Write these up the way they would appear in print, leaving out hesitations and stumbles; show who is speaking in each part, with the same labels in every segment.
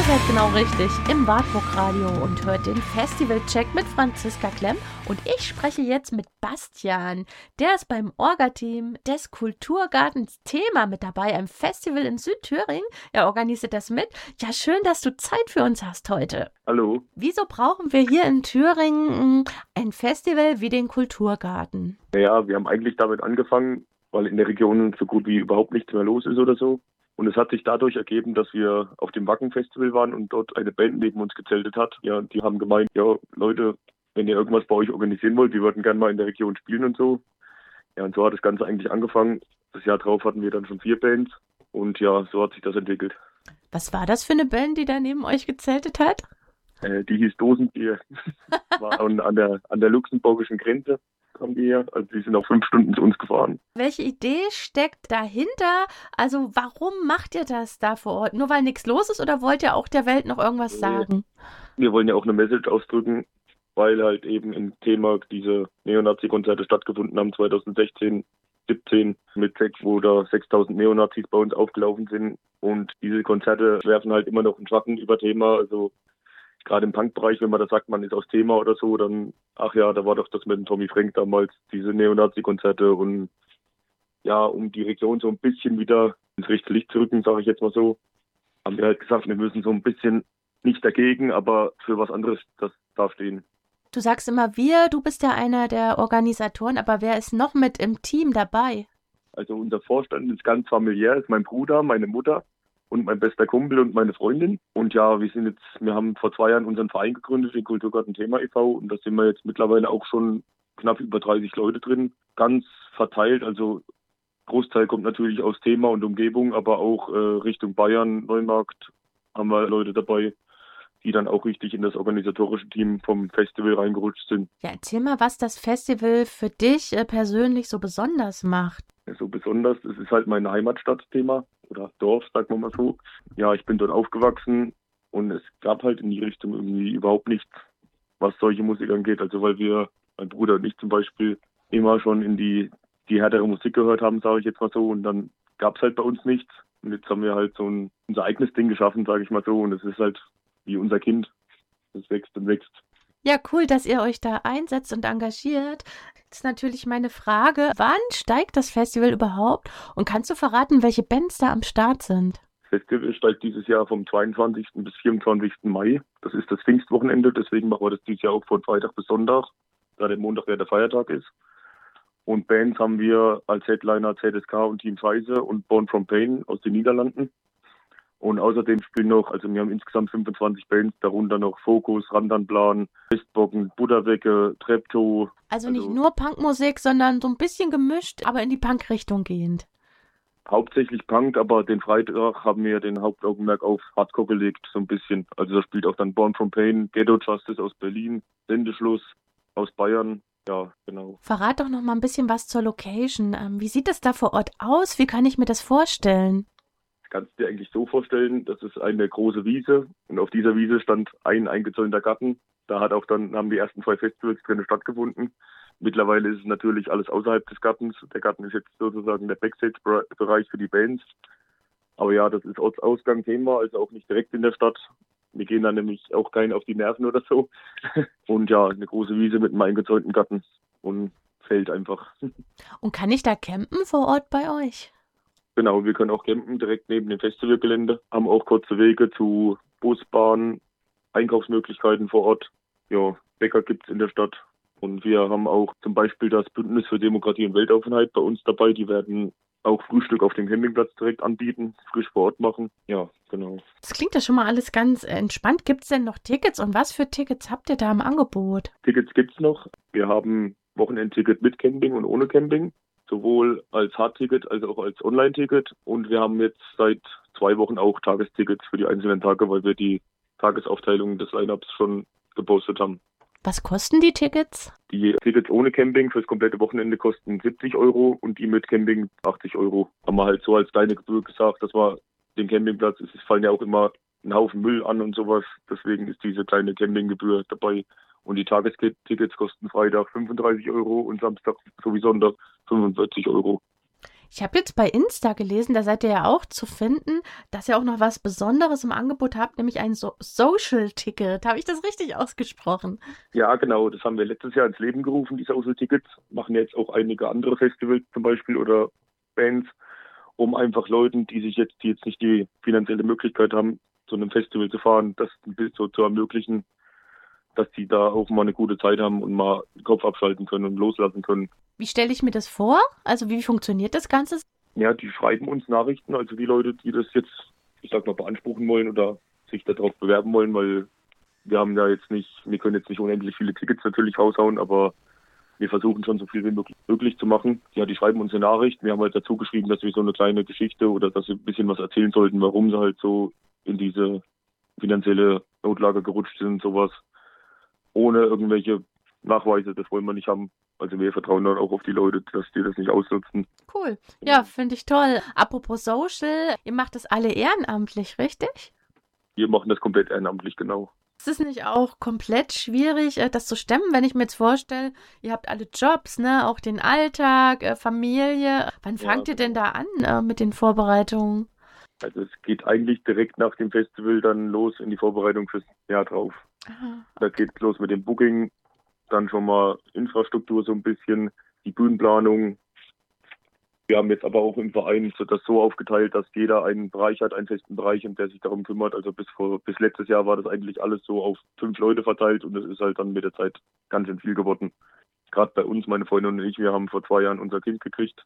Speaker 1: seid genau richtig im Wartburg Radio und hört den Festivalcheck mit Franziska Klemm. Und ich spreche jetzt mit Bastian. Der ist beim Orga-Team des Kulturgartens Thema mit dabei, einem Festival in Südthüringen. Er organisiert das mit. Ja, schön, dass du Zeit für uns hast heute.
Speaker 2: Hallo.
Speaker 1: Wieso brauchen wir hier in Thüringen ein Festival wie den Kulturgarten?
Speaker 2: Naja, wir haben eigentlich damit angefangen, weil in der Region so gut wie überhaupt nichts mehr los ist oder so. Und es hat sich dadurch ergeben, dass wir auf dem Wacken-Festival waren und dort eine Band neben uns gezeltet hat. Ja, die haben gemeint, ja, Leute, wenn ihr irgendwas bei euch organisieren wollt, wir würden gerne mal in der Region spielen und so. Ja, und so hat das Ganze eigentlich angefangen. Das Jahr drauf hatten wir dann schon 4 Bands und ja, so hat sich das entwickelt.
Speaker 1: Was war das für eine Band, die da neben euch gezeltet hat?
Speaker 2: Die hieß Dosenbier. War an der luxemburgischen Grenze. Haben die hier. Also die sind auch 5 Stunden zu uns gefahren.
Speaker 1: Welche Idee steckt dahinter? Also warum macht ihr das da vor Ort? Nur weil nichts los ist oder wollt ihr auch der Welt noch irgendwas sagen?
Speaker 2: Wir wollen ja auch eine Message ausdrücken, weil halt eben in Dänemark diese Neonazi-Konzerte stattgefunden haben 2016, 17 mit 6, wo da 6.000 Neonazis bei uns aufgelaufen sind. Und diese Konzerte werfen halt immer noch einen Schatten über Thema. Also gerade im Punk-Bereich, wenn man da sagt, man ist aus Thema oder so, dann, ach ja, da war doch das mit dem Tommy Frank damals, diese Neonazi-Konzerte. Und ja, um die Region so ein bisschen wieder ins rechte Licht zu rücken, sage ich jetzt mal so, haben wir halt gesagt, wir müssen so ein bisschen nicht dagegen, aber für was anderes das darf stehen.
Speaker 1: Du sagst immer wir, du bist ja einer der Organisatoren, aber wer ist noch mit im Team dabei?
Speaker 2: Also unser Vorstand ist ganz familiär, ist mein Bruder, meine Mutter und mein bester Kumpel und meine Freundin. Und ja, wir haben vor 2 Jahren unseren Verein gegründet, den Kulturgarten Thema e.V. Und da sind wir jetzt mittlerweile auch schon knapp über 30 Leute drin, ganz verteilt. Also Großteil kommt natürlich aus Thema und Umgebung, aber auch Richtung Bayern, Neumarkt haben wir Leute dabei, die dann auch richtig in das organisatorische Team vom Festival reingerutscht sind.
Speaker 1: Ja, erzähl mal, was das Festival für dich persönlich so besonders macht.
Speaker 2: So besonders, es ist halt mein Heimatstadtthema oder Dorf, sagen wir mal so. Ja, ich bin dort aufgewachsen und es gab halt in die Richtung irgendwie überhaupt nichts, was solche Musik angeht. Also weil mein Bruder und ich zum Beispiel, immer schon in die härtere Musik gehört haben, sage ich jetzt mal so. Und dann gab es halt bei uns nichts. Und jetzt haben wir halt so unser eigenes Ding geschaffen, sage ich mal so. Und es ist halt wie unser Kind. Es wächst und wächst.
Speaker 1: Ja, cool, dass ihr euch da einsetzt und engagiert. Jetzt ist natürlich meine Frage, wann steigt das Festival überhaupt? Und kannst du verraten, welche Bands da am Start sind?
Speaker 2: Das Festival steigt dieses Jahr vom 22. bis 24. Mai. Das ist das Pfingstwochenende, deswegen machen wir das dieses Jahr auch von Freitag bis Sonntag, da der Montag ja der Feiertag ist. Und Bands haben wir als Headliner ZSK und Team Scheiße und Born from Pain aus den Niederlanden. Und außerdem spielen noch, also wir haben insgesamt 25 Bands, darunter noch Fokus, Randanplan, Westbocken, Butterwecke, Treptow.
Speaker 1: Also nicht nur Punkmusik, sondern so ein bisschen gemischt, aber in die Punk-Richtung gehend.
Speaker 2: Hauptsächlich Punk, aber den Freitag haben wir den Hauptaugenmerk auf Hardcore gelegt, so ein bisschen. Also da spielt auch dann Born from Pain, Ghetto Justice aus Berlin, Sendeschluss aus Bayern. Ja, genau.
Speaker 1: Verrat doch noch mal ein bisschen was zur Location. Wie sieht es da vor Ort aus? Wie kann ich mir das vorstellen?
Speaker 2: Kannst du dir eigentlich so vorstellen, das ist eine große Wiese und auf dieser Wiese stand ein eingezäunter Garten. Da haben die ersten 2 Festivals drin stattgefunden. Mittlerweile ist es natürlich alles außerhalb des Gartens. Der Garten ist jetzt sozusagen der Backstage-Bereich für die Bands. Aber ja, das ist Ortsausgang-Thema, also auch nicht direkt in der Stadt. Wir gehen da nämlich auch keinen auf die Nerven oder so. Und ja, eine große Wiese mit einem eingezäunten Garten und Feld einfach.
Speaker 1: Und kann ich da campen vor Ort bei euch?
Speaker 2: Genau, wir können auch campen direkt neben dem Festivalgelände, haben auch kurze Wege zu Bus, Bahn, Einkaufsmöglichkeiten vor Ort. Ja, Bäcker gibt's in der Stadt. Und wir haben auch zum Beispiel das Bündnis für Demokratie und Weltoffenheit bei uns dabei. Die werden auch Frühstück auf dem Campingplatz direkt anbieten, frisch vor Ort machen. Ja, genau.
Speaker 1: Das klingt ja schon mal alles ganz entspannt. Gibt es denn noch Tickets und was für Tickets habt ihr da im Angebot?
Speaker 2: Tickets gibt's noch. Wir haben Wochenendticket mit Camping und ohne Camping. Sowohl als Hardticket als auch als Online-Ticket. Und wir haben jetzt seit 2 Wochen auch Tagestickets für die einzelnen Tage, weil wir die Tagesaufteilung des Line-Ups schon gepostet haben.
Speaker 1: Was kosten die Tickets?
Speaker 2: Die Tickets ohne Camping fürs komplette Wochenende kosten 70 € und die mit Camping 80 €. Haben wir halt so als kleine Gebühr gesagt, dass wir den Campingplatz, es fallen ja auch immer ein Haufen Müll an und sowas. Deswegen ist diese kleine Campinggebühr dabei. Und die Tagestickets kosten Freitag 35 € und Samstag sowie Sonntag 45 €.
Speaker 1: Ich habe jetzt bei Insta gelesen, da seid ihr ja auch zu finden, dass ihr auch noch was Besonderes im Angebot habt, nämlich ein Social-Ticket. Habe ich das richtig ausgesprochen?
Speaker 2: Ja, genau, das haben wir letztes Jahr ins Leben gerufen, die Social Tickets. Machen jetzt auch einige andere Festivals zum Beispiel oder Bands, um einfach Leuten, die jetzt nicht die finanzielle Möglichkeit haben, zu einem Festival zu fahren, das ein bisschen so zu ermöglichen, dass die da auch mal eine gute Zeit haben und mal den Kopf abschalten können und loslassen können.
Speaker 1: Wie stelle ich mir das vor? Also wie funktioniert das Ganze?
Speaker 2: Ja, die schreiben uns Nachrichten, also die Leute, die das jetzt, ich sag mal, beanspruchen wollen oder sich darauf bewerben wollen, weil wir können jetzt nicht unendlich viele Tickets natürlich raushauen, aber wir versuchen schon so viel wie möglich zu machen. Ja, die schreiben uns eine Nachricht. Wir haben halt dazu geschrieben, dass wir so eine kleine Geschichte oder dass wir ein bisschen was erzählen sollten, warum sie halt so in diese finanzielle Notlage gerutscht sind und sowas. Ohne irgendwelche Nachweise, das wollen wir nicht haben. Also wir vertrauen dann auch auf die Leute, dass die das nicht ausnutzen.
Speaker 1: Cool. Ja, finde ich toll. Apropos Social, ihr macht das alle ehrenamtlich, richtig?
Speaker 2: Wir machen das komplett ehrenamtlich, genau.
Speaker 1: Ist es nicht auch komplett schwierig, das zu stemmen, wenn ich mir jetzt vorstelle, ihr habt alle Jobs, ne, auch den Alltag, Familie. Wann fangt ihr denn da an mit den Vorbereitungen?
Speaker 2: Also es geht eigentlich direkt nach dem Festival dann los in die Vorbereitung fürs Jahr drauf.
Speaker 1: Aha.
Speaker 2: Da geht's los mit dem Booking, dann schon mal Infrastruktur so ein bisschen, die Bühnenplanung. Wir haben jetzt aber auch im Verein das so aufgeteilt, dass jeder einen Bereich hat, einen festen Bereich, und der sich darum kümmert. Also bis letztes Jahr war das eigentlich alles so auf 5 Leute verteilt und das ist halt dann mit der Zeit ganz schön viel geworden. Gerade bei uns, meine Freundin und ich, wir haben vor 2 Jahren unser Kind gekriegt,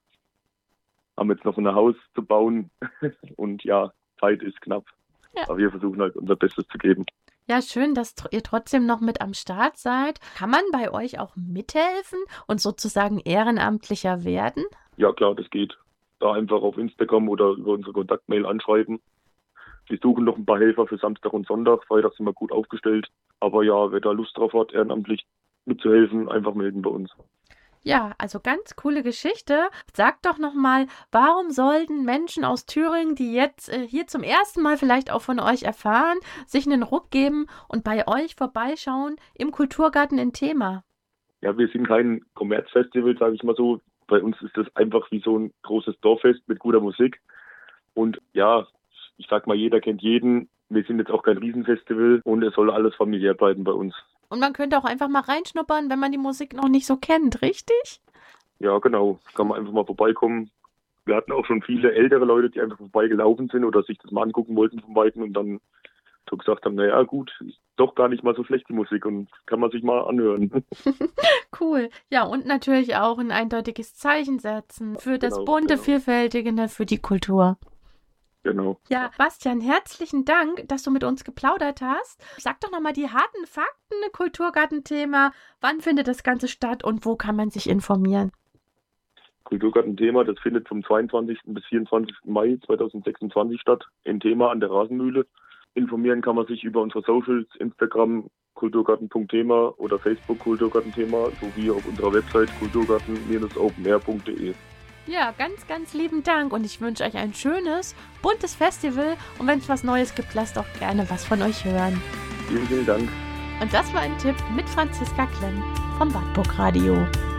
Speaker 2: haben jetzt noch ein Haus zu bauen und ja, Zeit ist knapp. Ja. Aber wir versuchen halt unser Bestes zu geben.
Speaker 1: Ja, schön, dass ihr trotzdem noch mit am Start seid. Kann man bei euch auch mithelfen und sozusagen ehrenamtlicher werden?
Speaker 2: Ja, klar, das geht. Da einfach auf Instagram oder über unsere Kontaktmail anschreiben. Wir suchen noch ein paar Helfer für Samstag und Sonntag. Freitag sind wir gut aufgestellt. Aber ja, wer da Lust drauf hat, ehrenamtlich mitzuhelfen, einfach melden bei uns.
Speaker 1: Ja, also ganz coole Geschichte. Sag doch nochmal, warum sollten Menschen aus Thüringen, die jetzt hier zum ersten Mal vielleicht auch von euch erfahren, sich einen Ruck geben und bei euch vorbeischauen im Kulturgarten in Thema?
Speaker 2: Ja, wir sind kein Kommerzfestival, sage ich mal so. Bei uns ist das einfach wie so ein großes Dorffest mit guter Musik. Und ja, ich sag mal, jeder kennt jeden. Wir sind jetzt auch kein Riesenfestival und es soll alles familiär bleiben bei uns.
Speaker 1: Und man könnte auch einfach mal reinschnuppern, wenn man die Musik noch nicht so kennt, richtig?
Speaker 2: Ja, genau. Kann man einfach mal vorbeikommen. Wir hatten auch schon viele ältere Leute, die einfach vorbeigelaufen sind oder sich das mal angucken wollten von Weitem und dann so gesagt haben, naja gut, ist doch gar nicht mal so schlecht die Musik und kann man sich mal anhören.
Speaker 1: Cool. Ja, und natürlich auch ein eindeutiges Zeichen setzen für das bunte, vielfältige, für die Kultur.
Speaker 2: Genau.
Speaker 1: Ja, Bastian, herzlichen Dank, dass du mit uns geplaudert hast. Sag doch nochmal die harten Fakten, Kulturgartenthema. Wann findet das Ganze statt und wo kann man sich informieren?
Speaker 2: Kulturgartenthema, das findet vom 22. bis 24. Mai 2026 statt, in Thema an der Rasenmühle. Informieren kann man sich über unsere Socials, Instagram kulturgarten.thema oder Facebook Kulturgartenthema sowie auf unserer Website kulturgarten-openair.de.
Speaker 1: Ja, ganz, ganz lieben Dank und ich wünsche euch ein schönes, buntes Festival und wenn es was Neues gibt, lasst auch gerne was von euch hören.
Speaker 2: Vielen, vielen Dank.
Speaker 1: Und das war ein Tipp mit Franziska Klemm vom Wartburg Radio.